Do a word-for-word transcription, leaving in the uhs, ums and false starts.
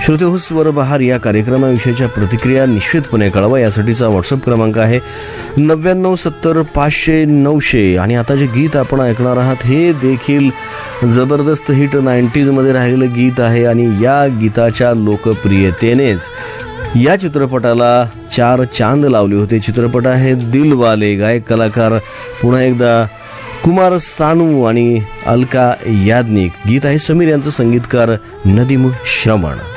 श्रोतेहो स्वर बहार या कार्यक्रमाविषयीच्या प्रतिक्रिया निश्चितपणे कळवा. यासाठीचा व्हॉट्सअप क्रमांक आहे नव्याण्णव सत्तर पाचशे नऊशे. आणि आता जे गीत आपण ऐकणार आहात हे देखील जबरदस्त हिट नाईन्टीजमध्ये राहिलेलं गीत आहे आणि या गीताच्या लोकप्रियतेनेच या चित्रपटाला चार चांद लावले होते. चित्रपट आहे दिलवाले. गायक कलाकार पुन्हा एकदा कुमार सानू आणि अलका याज्ञिक. गीत आहे समीर यांचं, संगीतकार नदीम श्रवण.